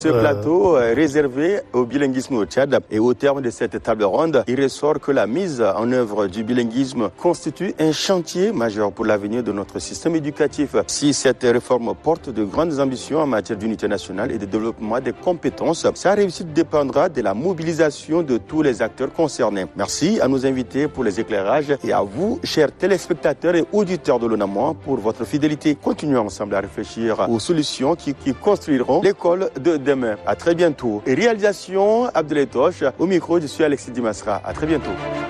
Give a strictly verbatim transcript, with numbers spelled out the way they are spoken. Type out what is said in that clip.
Ce plateau est réservé au bilinguisme au Tchad et au terme de cette table ronde, il ressort que la mise en œuvre du bilinguisme constitue un chantier majeur pour l'avenir de notre système éducatif. Si cette réforme porte de grandes ambitions en matière d'unité nationale et de développement des compétences, sa réussite dépendra de la mobilisation de tous les acteurs concernés. Merci à nos invités pour les éclairages et à vous, chers téléspectateurs et auditeurs de l'ONAMOA, pour votre fidélité. Continuons ensemble à réfléchir aux solutions qui, qui construiront l'école de demain. À très bientôt. Et réalisation Abdeletoche. Au micro, je suis Alexis Dimasra. À très bientôt.